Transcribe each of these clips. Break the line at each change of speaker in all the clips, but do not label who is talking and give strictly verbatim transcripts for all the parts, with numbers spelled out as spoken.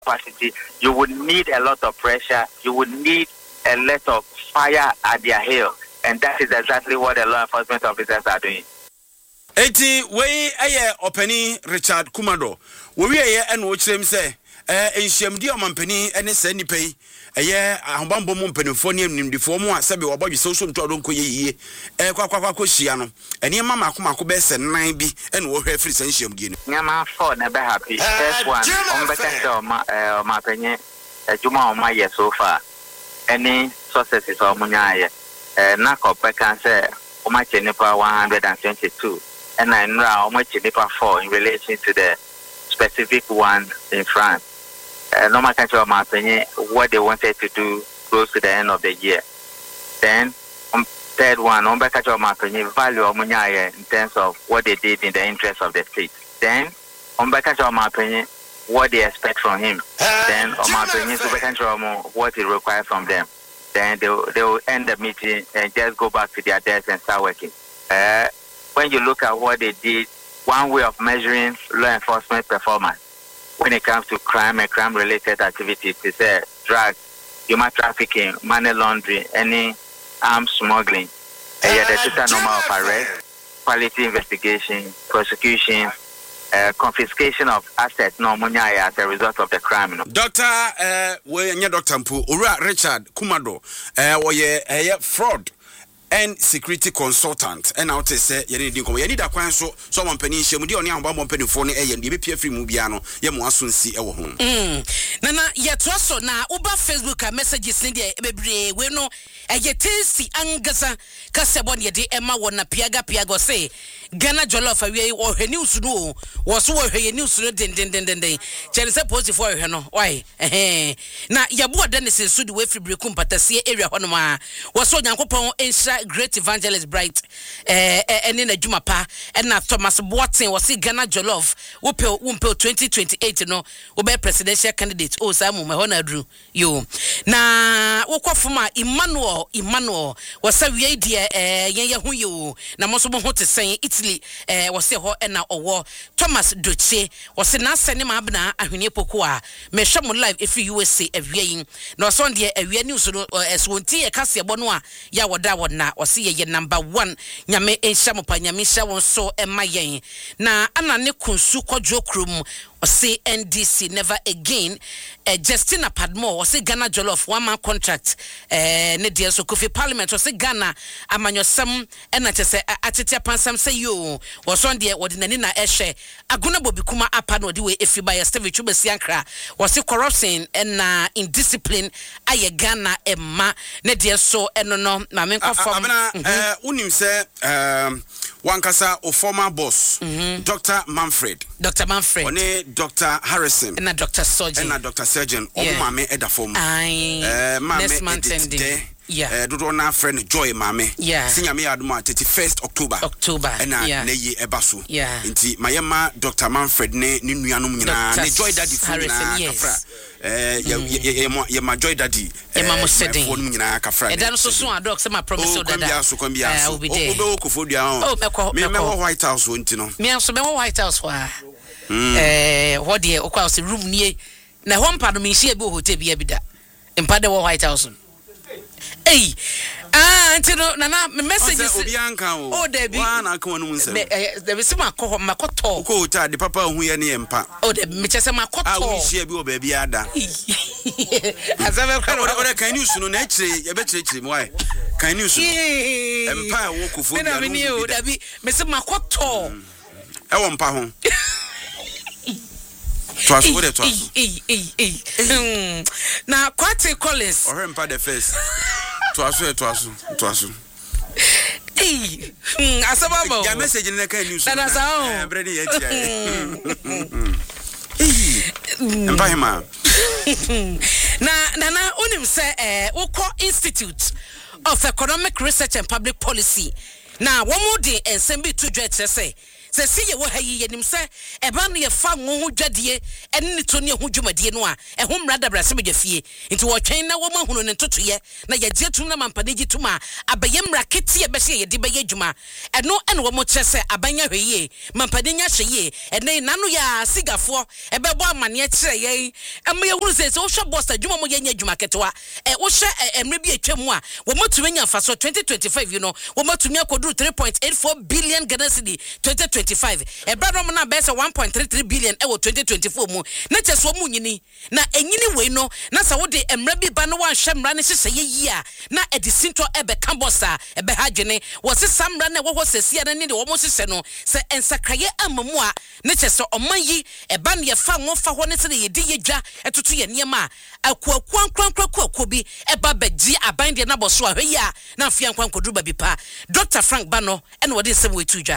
capacity, you would need a lot of pressure, you would need a lot of fire at their heel. And that is exactly what the law enforcement officers are doing.
Eti we aye openi Richard Kumado. We aye and watch them say eh enhyamdi omampani ene sa nipa yi aye ahobambo mo mpanimfo ne nimdifo mo asabe wobodwe social nto don ko yeye eh kwakwa kwa hia no ene mama akomako be se nan bi ene wo hwe free san hyamdi ni
nyama for na be happy first one on be test o ma eh ma penye ejuma o ma ye so far any successes o munya eh na ko pe kan say o ma chenipa one hundred twenty-two and I know how much chenipa four in relation to the specific one in France. Uh, no matter what they wanted to do close to the end of the year. Then, um, third one, um, value of in terms of what they did in the interest of the state. Then, um, what they expect from him. Then, um, what he requires from them. Then they will, they will end the meeting and just go back to their desks and start working. Uh, when you look at what they did, one way of measuring law enforcement performance when it comes to crime and crime-related activities is uh, drugs, human trafficking, money laundering, any arms smuggling. Uh, yeah, the total number of arrests, quality investigation, prosecution, uh, confiscation of assets, no money as a result of the crime. No?
Doctor, uh, we nye Doctor Mpu, Ura Richard Kumado, uh, we uh, fraud and security consultant and out say you need you need a kwan so someone penny shemudi oni ambambo penny for ne e be pia free mu bia no ye mo asonsi e wo ho
mm nana ye to so na uba Facebook messages ni de bebre we no e ye tensi angasa kasebo ne de ema wona piaga piaga say Ghana jollof awie wo hwe news no wo so wo hwe news no den den den den chere say post for hwe no why eh na ye bo da ne se so de we free break mpatase area ho no ma wo so nyankopon enhira Great Evangelist Bright eh eh na adwuma pa na Thomas Boatin was Ghana jollof wo pe wo pe twenty twenty-eight no wo be presidential candidate o sa mu me ho na dru yo na wo kofuma Emmanuel Emmanuel was wie de eh yen ye ho yo na mo so mo ho te sen Italy eh was ho na owo Thomas Doche was na sene ma abna ahwene poku a me hwe mo live efi U S A awie na so de awie news no eswonti e kase ebo no a ya woda wona wasi ye number one nyame enhya mo pa nyame hya won so ema yen na ana ne kunsu kwadwo krom wasi N D C never again uh, Justina Padmore wasi Ghana jollof one man contract eh uh, ne dia so Kofi Parliament wasi Ghana amanyosam ena chese atete pansam say yo wason de wodi nani na ehwe aguna bobi kuma apa no de we efiba ya Steve Chubesi ankra wasi corruption ena indiscipline aye Ghana emma ne dia so eno no ma me nkofom
abena eh unim se um wankasa o former boss mm-hmm. Doctor Manfred
Doctor Manfred
one Doctor Harrison
and Doctor Surgeon
and Doctor Surgeon o mama e da form
eh mama e yeah
eh dodo na friend Joy mama
yeah
sinya me aduma thirty-first October
October
and
yeah
na ye ebaso
yeah
nti mayema Doctor Manfred ne ne nuanom nyina ne Joy Daddy
Harrison
yes eh ye ye ma Joy Daddy
e ma mo sedin
phone nyina kafra
e dan so so adok se ma promise o dada
o ko mbia so o be o ko fodua
o me
me me White House wonti no
me so me White House wa eh what dey o kwa se room nie na ho mpa no me hie bi hotel bi abida mpa de White House eh ah ntino na na messages
obi anka o
o debi
wa na aka wonu nsem
me debi se makoho makoto
ko hotel de papa hu ye ne mpa
o debi me chese makoto
ah we hie bi o ba bi ada
azabe kwa
o de kan news no na chire ye be chire chire why kan news mpa wo kofo bi
na me ni o debi me se makoto
e wo mpa ho twaso wo de twaso
eh eh eh na Kwate Collins
o rempa the first twaso twaso twaso
eh hmm asababo
ya message na kan news
na na
bredi ye tia eh mpa hima
na na na unim say eh Uko Institute of Economic Research and Public Policy na wo mu de ensem bi to dwetire say se se ye wo ha yi yenim se e ba no ye fa ngo ho dwadie ene ne to ne ho dwumadie no a e ho mra dabra se bedafie nti wo twen na wo mahunu ne totoye na ye gye tum na mampane gye tum a abaye mra kete e be se ye de baye dwuma eno ene wo mo kye se abanya hweye mampane nya hweye ene nanu ya sigafo e be bo amane kire ye e mo ye hunu se se wo hwe boss adwuma mo ye nya dwuma ketewa e wo hwe emre bi atwam a wo mo tumi nya fa so twenty twenty-five you know wo mo tumi akodu three point eight four billion Ghana cedi twenty twenty-five e bra no na be se one point three three billion e wo twenty twenty-four mu na cheso mu nyini na enyini we no na sa wo de emra bi ba no wan hwe mra ne hye ye yi a na edisinto e be kambosa e be hadwene wo se samra na wo ho sesia na ne de wo mo hye no se ensakraye amamu a ne cheso oman yi e ba ne ye fa wo fa ho ne se ye di ye dwa etoto ye niema akuaku ankrankranku akobi e ba bagi aban de na boso a hwe ya na afia nkwankodu ba bi pa Doctor Frank Bano and what is some way to ja.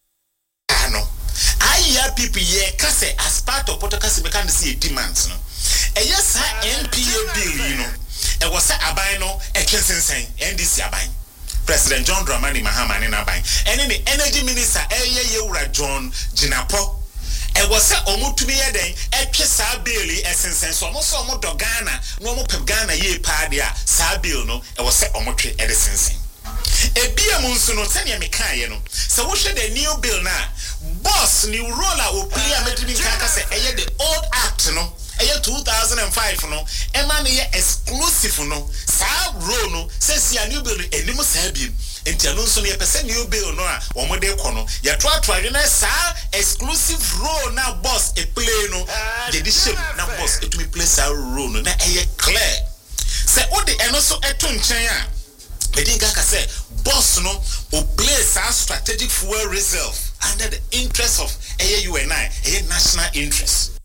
Ano. I hear people here kase as part of podcast we can see demands no. E yes N P A bill you know. E was a aban no e twensensen N D C aban. President John Dramani Mahama ne aban. Ene ni energy minister Eye Yewura John Jinapo. E was a omutumi ye den e twe sa bill e sensen so mo so mo do Ghana no mo pep Ghana ye pa dia sa bill no e was a omotwe e de sensen. Ebia munsu no tania mekaye no so wo hwe the new bill na boss new roller o play ametimi kaka say eye the old act no eye two thousand five no e ma ne exclusive no sa role no say see new bill enim sa biem enti anu nso ne pese new bill no a wo mo de kɔ no ya twa twa na sa exclusive role na boss e play no de di shape na boss etumi play sa role no na eye clear say o de eno so eto nchen a Medinga say boss no o place our strategic fuel reserve under the interest of A U N I, a national interest.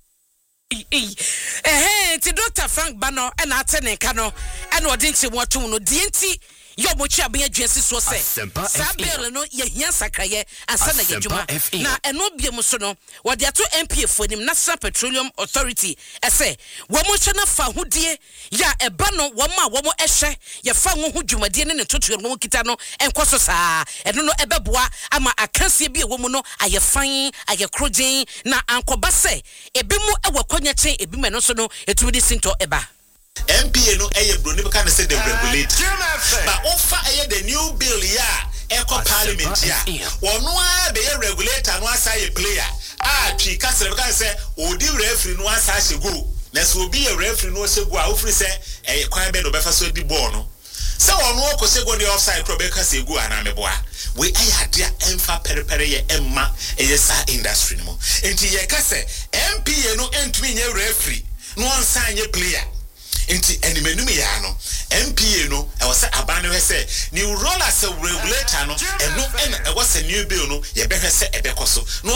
Eh, ti Doctor Frank Bano and Atene Kano and what didn't you want to know? Didn't yo mochi be agency so say sabel no ye hia sakraye asana ye djuma na eno biem so no wo de ato M P F nim National Petroleum Authority ese wo mo hwe na fa hodie ya eba no wo ma wo mo ehwe ye fa ho ho djumade ne ne totoe no kita no enkoso saa eno no ebeboa ama akanse bi e wo mu no aye fan aye krogen na ankoba se ebi mu e wakonya chen ebi me no so no etumi sinto eba
M P A no eye bro ne can say the regulate but offer eye the new bill ya eco parliament ya wonu a be regulator no asay player ah twi kasere can say odi referee no asay go na so be a referee no say go a ofri say eh kwan be no be fa so di ball no say wonu o ko say go the offside pro be ka say go ana me boa we eye ade a emfa perepere ye emma eye sa industry no enti ye ka say M P A no entumi nye referee no ansanye player Inti enimenu ya no M P A no e was abanu he say new role as a regulator no e no e was a new bill no ye be he say e be koso no